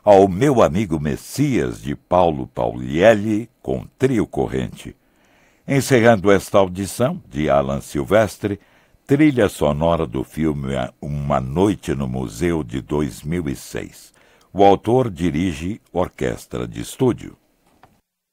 ao Meu Amigo Messias, de Paulo Paulielli, com Trio Corrente. Encerrando esta audição, de Alan Silvestre, trilha sonora do filme Uma Noite no Museu, de 2006. O autor dirige orquestra de estúdio.